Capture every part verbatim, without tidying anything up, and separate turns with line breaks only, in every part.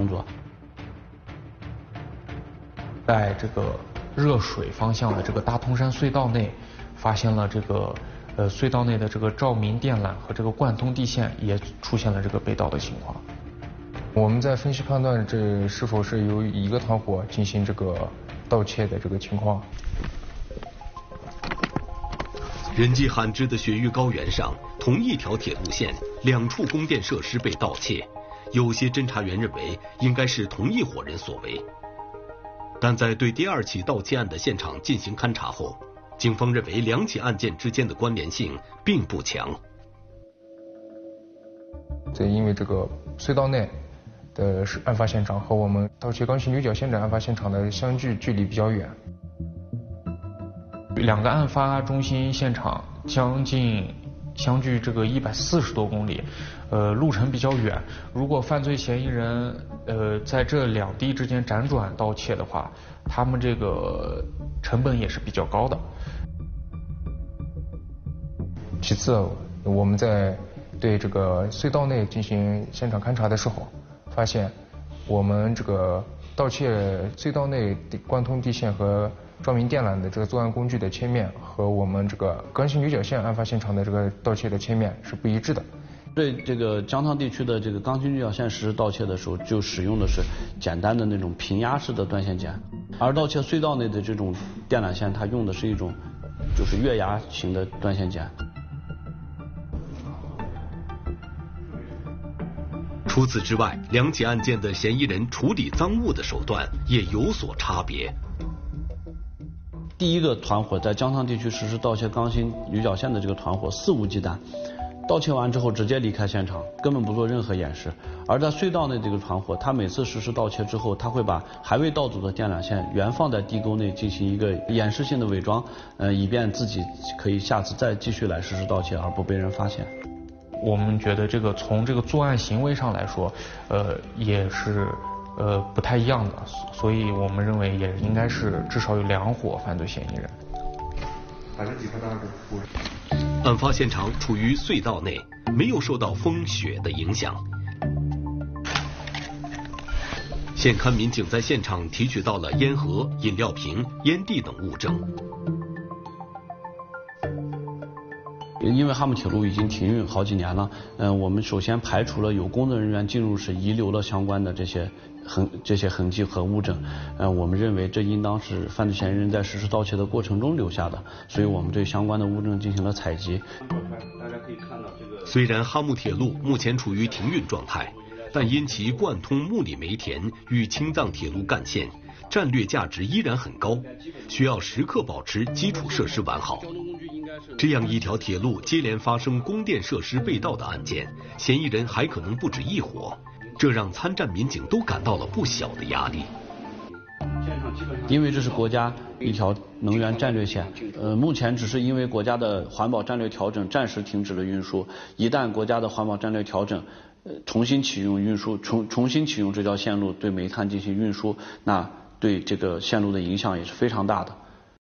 作。
在这个热水方向的这个大通山隧道内，发现了这个呃隧道内的这个照明电缆和这个贯通地线也出现了这个被盗的情况。
我们在分析判断这是否是由一个团伙进行这个盗窃的这个情况。
人迹罕至的雪域高原上，同一条铁路线，两处供电设施被盗窃，有些侦查员认为应该是同一伙人所为。但在对第二起盗窃案的现场进行勘查后，警方认为两起案件之间的关联性并不强。
这因为这个隧道内的案发现场和我们盗窃钢琴驴角线的案发现场的相距距离比较远，
两个案发中心现场将近相距这个一百四十多公里，呃，路程比较远。如果犯罪嫌疑人呃在这两地之间辗转盗窃的话，他们这个成本也是比较高的。
其次，我们在对这个隧道内进行现场勘查的时候，发现我们这个盗窃隧道内贯通地线和照明电缆的这个作案工具的切面和我们这个钢琴驴角线案发现场的这个盗窃的切面是不一致的。
对这个江汤地区的这个钢琴驴角线实施盗窃的时候，就使用的是简单的那种平压式的断线剪，而盗窃隧道内的这种电缆线，它用的是一种就是月牙型的断线剪。
除此之外，两起案件的嫌疑人处理赃物的手段也有所差别。
第一个团伙在江汤地区实施盗窃钢筋驴角线的这个团伙肆无忌惮，盗窃完之后直接离开现场，根本不做任何掩饰。而在隧道内这个团伙，他每次实施盗窃之后，他会把还未盗走的电缆线原放在地沟内进行一个掩饰性的伪装，呃，以便自己可以下次再继续来实施盗窃而不被人发现。
我们觉得这个从这个作案行为上来说，呃，也是呃不太一样的，所以我们认为也应该是至少有两伙犯罪嫌疑人。
把这几块大的案发现场处于隧道内，没有受到风雪的影响。现勘民警在现场提取到了烟盒、饮料瓶、烟蒂等物证。
因为哈姆铁路已经停运好几年了，嗯、呃，我们首先排除了有工作人员进入时遗留了相关的这些痕这些痕迹和物证，呃，我们认为这应当是犯罪嫌疑人在实施盗窃的过程中留下的，所以我们对相关的物证进行了采集。
大家可以看到这个。虽然哈姆铁路目前处于停运状态，但因其贯通木里梅田与青藏铁路干线，战略价值依然很高，需要时刻保持基础设施完好。这样一条铁路接连发生供电设施被盗的案件，嫌疑人还可能不止一伙，这让参战民警都感到了不小的压力。
因为这是国家一条能源战略线，呃，目前只是因为国家的环保战略调整暂时停止了运输，一旦国家的环保战略调整，呃，重新启用运输，重重新启用这条线路对煤炭进行运输，那对这个线路的影响也是非常大的。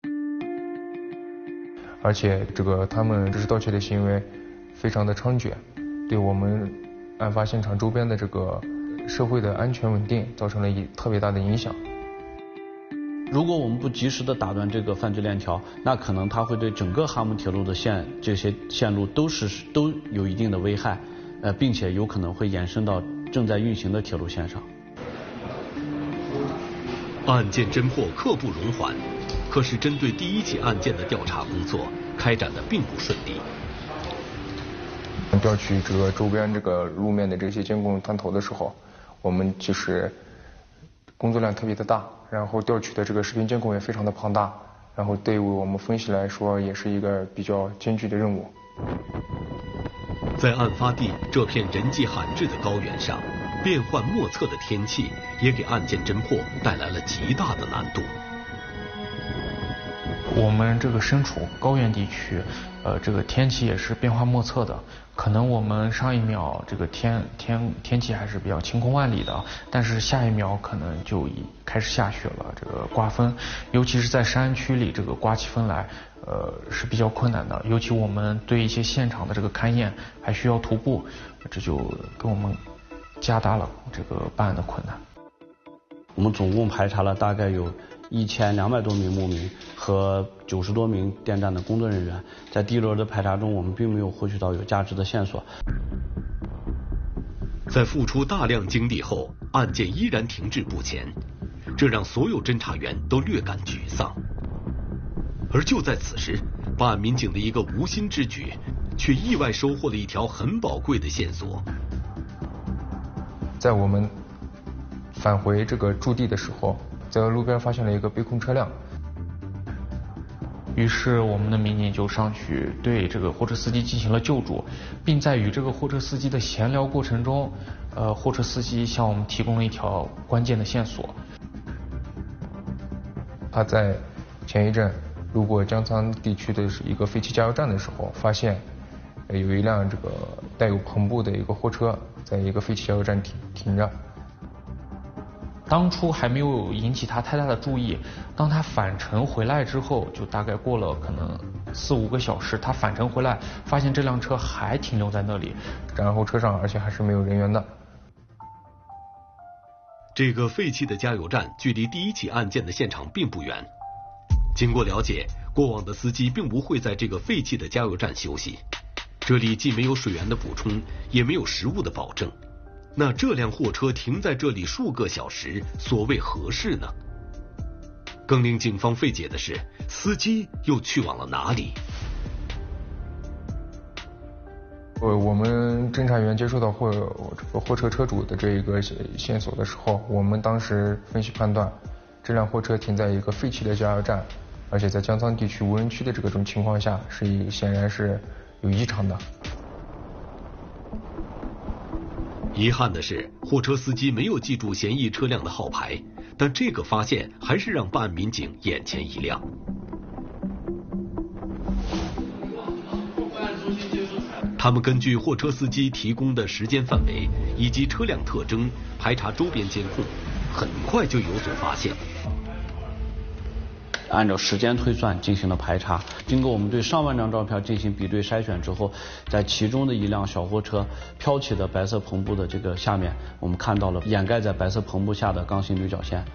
而且这个他们这是盗窃的行为非常的猖獗，对我们案发现场周边的这个社会的安全稳定造成了一特别大的影响。
如果我们不及时的打断这个犯罪链条，那可能它会对整个哈姆铁路的线这些线路都是都有一定的危害，呃，并且有可能会延伸到正在运行的铁路线上。
案件侦破刻不容缓，可是针对第一起案件的调查工作开展的并不顺利。
调取这个周边这个路面的这些监控探头的时候，我们就是工作量特别的大，然后调取的这个视频监控也非常的庞大，然后对于我们分析来说也是一个比较艰巨的任务。
在案发地这片人迹罕至的高原上，变幻莫测的天气也给案件侦破带来了极大的难度。
我们这个身处高原地区，呃，这个天气也是变化莫测的。可能我们上一秒这个天天天气还是比较晴空万里的，但是下一秒可能就已开始下雪了，这个刮风，尤其是在山区里，这个刮起风来，呃，是比较困难的。尤其我们对一些现场的这个勘验还需要徒步，这就给我们加大了这个办案的困难。
我们总共排查了大概有一千两百多名牧民和九十多名电站的工作人员。在第一轮的排查中，我们并没有获取到有价值的线索。
在付出大量精力后，案件依然停滞不前，这让所有侦查员都略感沮丧。而就在此时，办案民警的一个无心之举，却意外收获了一条很宝贵的线索。
在我们返回这个驻地的时候，在路边发现了一个被控车辆。
于是我们的民警就上去对这个货车司机进行了救助，并在与这个货车司机的闲聊过程中，呃，货车司机向我们提供了一条关键的线索。
他在前一阵路过江沧地区的一个废弃加油站的时候，发现有一辆这个带有篷布的一个货车在一个废弃加油站停停着。
当初还没有引起他太大的注意，当他返程回来之后，就大概过了可能四五个小时，他返程回来发现这辆车还停留在那里，
然后车上而且还是没有人员的。
这个废弃的加油站距离第一起案件的现场并不远。经过了解，过往的司机并不会在这个废弃的加油站休息，这里既没有水源的补充，也没有食物的保证。那这辆货车停在这里数个小时，所谓何事呢？更令警方费解的是，司机又去往了哪里？
呃，我们侦查员接收到货这个货车车主的这一个线索的时候，我们当时分析判断，这辆货车停在一个废弃的加油站，而且在江沧地区无人区的这个种情况下，是显然是有异常的。
遗憾的是，货车司机没有记住嫌疑车辆的号牌，但这个发现还是让办案民警眼前一亮。他们根据货车司机提供的时间范围以及车辆特征，排查周边监控，很快就有所发现。
按照时间推算进行了排查，经过我们对上万张照片进行比对筛选之后，在其中的一辆小货车飘起的白色篷布的这个下面，我们看到了掩盖在白色篷布下的钢芯铝角线。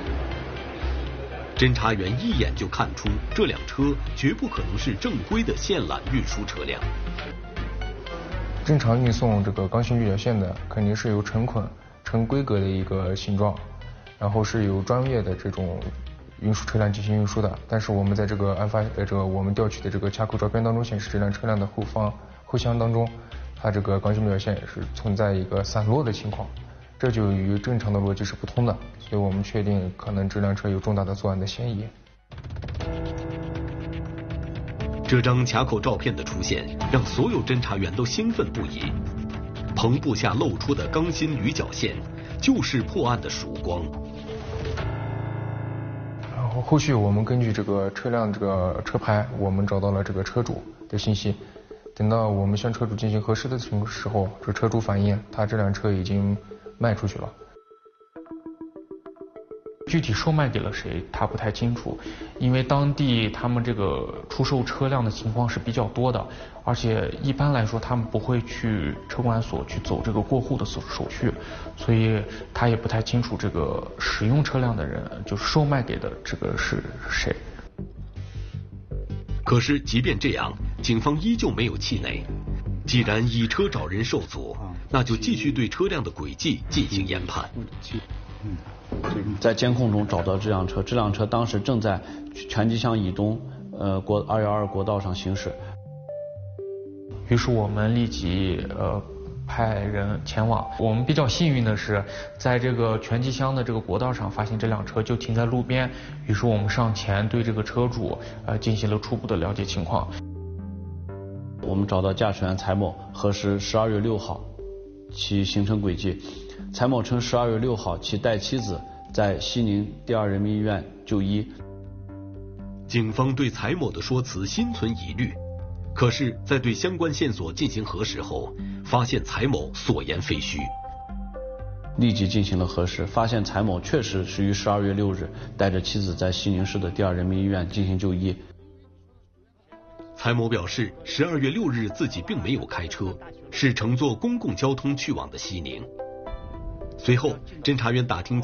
侦查员一眼就看出，这辆车绝不可能是正规的线缆运输车辆。
正常运送这个钢芯铝角线的，肯定是由成捆、成规格的一个形状，然后是由专业的这种运输车辆进行运输的。但是我们在这个案发的这个我们调取的这个卡口照片当中显示，这辆车辆的后方后箱当中，它这个钢芯铝角线是存在一个散落的情况，这就与正常的逻辑是不通的，所以我们确定可能这辆车有重大的作案的嫌疑。
这张卡口照片的出现，让所有侦查员都兴奋不已。篷布下露出的钢芯铝角线，就是破案的曙光。
然后后续我们根据这个车辆这个车牌，我们找到了这个车主的信息。等到我们向车主进行核实的时候，这车主反映他这辆车已经卖出去了。
具体售卖给了谁，他不太清楚，因为当地他们这个出售车辆的情况是比较多的，而且一般来说他们不会去车管所去走这个过户的手手续，所以他也不太清楚这个使用车辆的人，就是售卖给的这个是谁。
可是即便这样，警方依旧没有气馁。既然以车找人受阻，那就继续对车辆的轨迹进行研判。
在监控中找到这辆车，这辆车当时正在全集乡以东呃国二幺二国道上行驶。
于是我们立即呃派人前往。我们比较幸运的是，在这个全集乡的这个国道上发现这辆车就停在路边，于是我们上前对这个车主呃进行了初步的了解情况。
我们找到驾驶员蔡某，核实十二月六号其行程轨迹。蔡某称十二月六号其带妻子在西宁第二人民医院就医。
警方对蔡某的说辞心存疑虑，可是在对相关线索进行核实后，发现蔡某所言非虚。
立即进行了核实，发现蔡某确实是于十二月六日带着妻子在西宁市的第二人民医院进行就医。
蔡某表示，十二月六日自己并没有开车，是乘坐公共交通去往的西宁。随后，侦查员打听